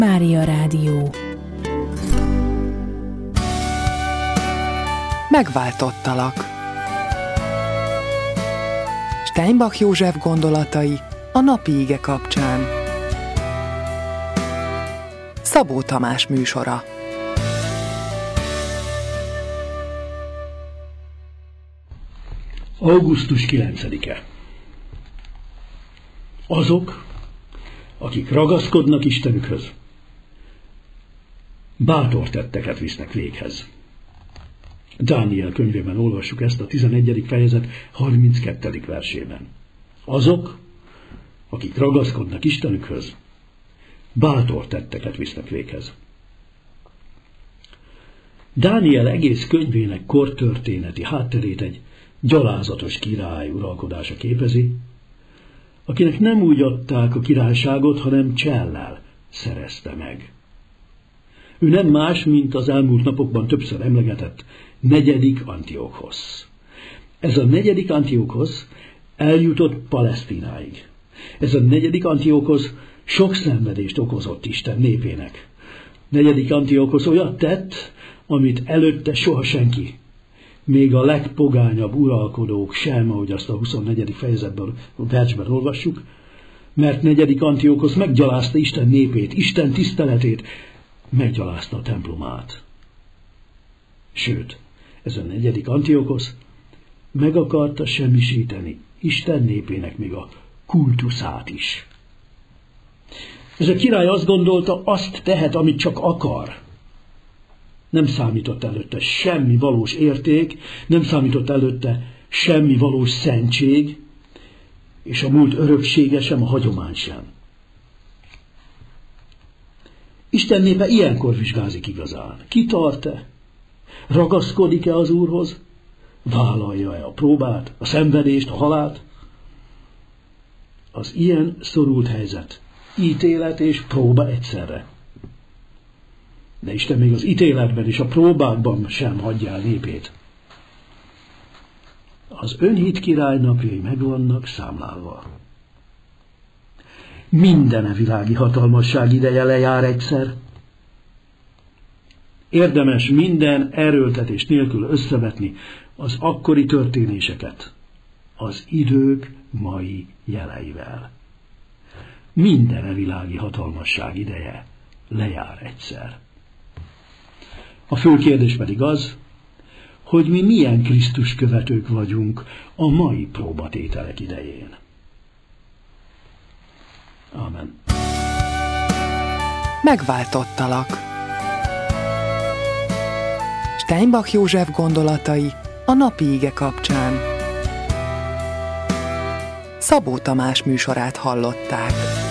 Mária Rádió. Megváltottalak. Steinbach József gondolatai a napi ige kapcsán. Szabó Tamás műsora. Augusztus 9-e. Azok, akik ragaszkodnak Istenükhöz, bátor tetteket visznek véghez. Dániel könyvében olvassuk ezt a 11. fejezet 32. versében. Azok, akik ragaszkodnak Istenükhöz, bátor tetteket visznek véghez. Dániel egész könyvének kortörténeti hátterét egy gyalázatos király uralkodása képezi, akinek nem úgy adták a királyságot, hanem csellel szerezte meg. Ő nem más, mint az elmúlt napokban többször emlegetett 4. Antiochosz. Ez a 4. Antiochosz eljutott Palesztináig. Ez a 4. Antiochosz sok szenvedést okozott Isten népének. 4. Antiochosz olyat tett, amit előtte soha senki, még a legpogányabb uralkodók sem, ahogy azt a 24. fejezetben, versben olvassuk, mert 4. Antiochosz meggyalázta Isten népét, Isten tiszteletét, meggyalázta a templomát. Sőt, ez a 4. Antiochosz meg akarta semmisíteni Isten népének még a kultuszát is. Ez a király azt gondolta, azt tehet, amit csak akar. Nem számított előtte semmi valós érték, nem számított előtte semmi valós szentség, és a múlt öröksége sem, a hagyomány sem. Isten népe ilyenkor vizsgázik igazán. Kitart-e? Ragaszkodik-e az Úrhoz? Vállalja-e a próbát, a szenvedést, a halált? Az ilyen szorult helyzet, ítélet és próba egyszerre. De Isten még az ítéletben és a próbákban sem hagyja el népét. Az önhit király napjai meg vannak számlálva. Minden világi hatalmasság ideje lejár egyszer. Érdemes minden erőltetés nélkül összevetni az akkori történéseket az idők mai jeleivel. Minden világi hatalmasság ideje lejár egyszer. A fő kérdés pedig az, hogy mi milyen Krisztus követők vagyunk a mai próbatételek idején. Ámen. Megváltottalak. Steinbach József gondolatai a napi ige kapcsán. Szabó Tamás műsorát hallották.